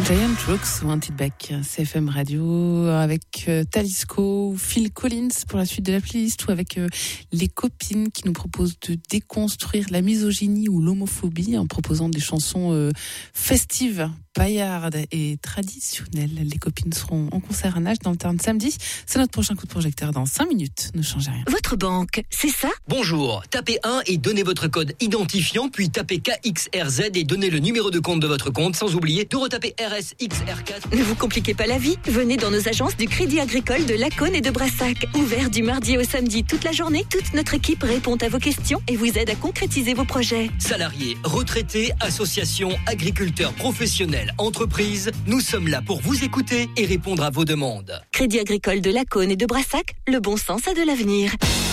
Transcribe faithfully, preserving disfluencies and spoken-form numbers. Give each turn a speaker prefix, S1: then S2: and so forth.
S1: Giant Rooks, Wanted Back, C F M Radio, avec euh, Talisco, Phil Collins pour la suite de la playlist, ou avec euh, les copines qui nous proposent de déconstruire la misogynie ou l'homophobie en proposant des chansons euh, festives, paillardes et traditionnelles. Les copines seront en concert à Nash dans le Tarn samedi. C'est notre prochain coup de projecteur dans cinq minutes. Ne changez rien.
S2: Votre banque, c'est ça ?
S3: Bonjour, tapez un et donnez votre code identifiant, puis tapez K X R Z et donnez le numéro de compte de votre compte, sans oublier de retaper R S X R quatre.
S2: Ne vous compliquez pas la vie, venez dans nos agences du Crédit Agricole de Lacaune et de Brassac. Ouvert du mardi au samedi toute la journée, toute notre équipe répond à vos questions et vous aide à concrétiser vos projets.
S3: Salariés, retraités, associations, agriculteurs, professionnels, entreprises, nous sommes là pour vous écouter et répondre à vos demandes.
S2: Crédit Agricole de Lacaune et de Brassac, le bon sens a de l'avenir.